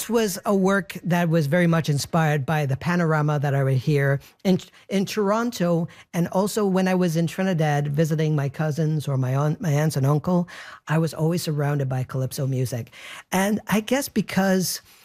this was a work that was very much inspired by the panorama that I would hear in Toronto, and also when I was in Trinidad visiting my cousins or my aunts and uncle. I was always surrounded by calypso music, and I guess because